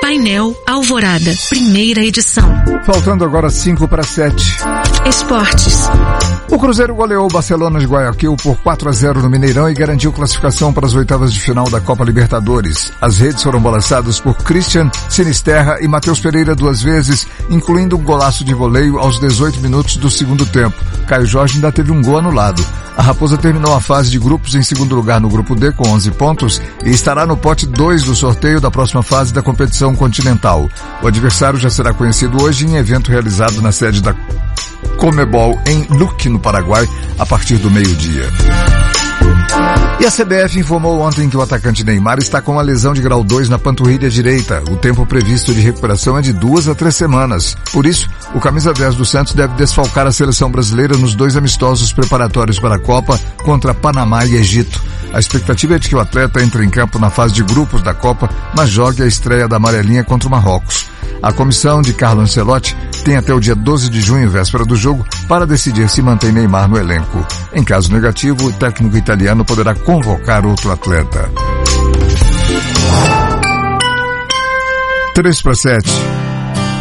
Painel Alvorada, primeira edição. Faltando agora 5:07. Esportes. O Cruzeiro goleou o Barcelona de Guayaquil por 4-0 no Mineirão e garantiu classificação para as oitavas de final da Copa Libertadores. As redes foram balançadas por Christian Sinisterra e Matheus Pereira 2 vezes, incluindo um golaço de voleio aos 18 minutos do segundo tempo. Caio Jorge ainda teve um gol anulado. A Raposa terminou a fase de grupos em segundo lugar no grupo D com 11 pontos e estará no pote 2 do sorteio da próxima fase da competição continental. O adversário já será conhecido hoje em evento realizado na sede da Conmebol em Luque, no Paraguai, a partir do meio-dia. E a CBF informou ontem que o atacante Neymar está com uma lesão de grau 2 na panturrilha direita. O tempo previsto de recuperação é de 2 a 3 semanas. Por isso, o camisa 10 do Santos deve desfalcar a seleção brasileira nos 2 amistosos preparatórios para a Copa contra Panamá e Egito. A expectativa é de que o atleta entre em campo na fase de grupos da Copa, mas jogue a estreia da amarelinha contra o Marrocos. A comissão de Carlo Ancelotti tem até o dia 12 de junho, véspera do jogo, para decidir se mantém Neymar no elenco. Em caso negativo, o técnico italiano poderá convocar outro atleta. 3:07.